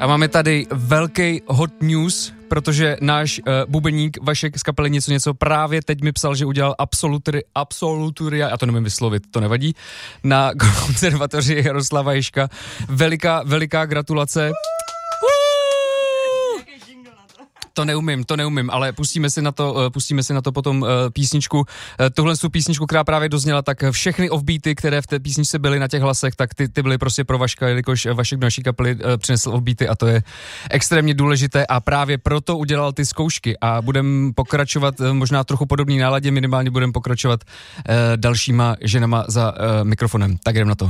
A máme tady velký hot news, protože náš bubeník Vašek z kapely něco právě teď mi psal, že udělal absolutoria, já to nemůžu vyslovit, to nevadí, na konzervatoři Jaroslava Ježka. Veliká gratulace. To neumím, ale pustíme si na to potom písničku. Tuhle písničku, která právě dozněla, tak všechny offbeaty, které v té písničce byly na těch hlasech, tak ty byly prostě pro Vaška, jelikož Vašek do naší kapely přinesl offbeaty a to je extrémně důležité a právě proto udělal ty zkoušky a budeme pokračovat možná trochu podobný náladě, minimálně budeme pokračovat dalšíma ženama za mikrofonem. Tak jdem na to.